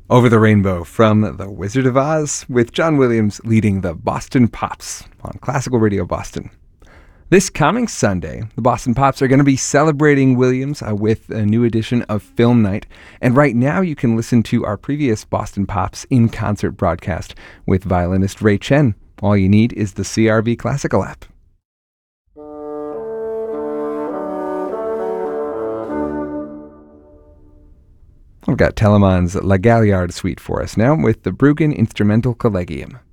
Over the Rainbow from The Wizard of Oz, with John Williams leading the Boston Pops on Classical Radio Boston. This coming Sunday, the Boston Pops are going to be celebrating Williams with a new edition of Film Night. And right now you can listen to our previous Boston Pops in concert broadcast with violinist Ray Chen. All you need is the CRV Classical app. I've got Telemann's La Galliard Suite for us now with the Bruggen Instrumental Collegium.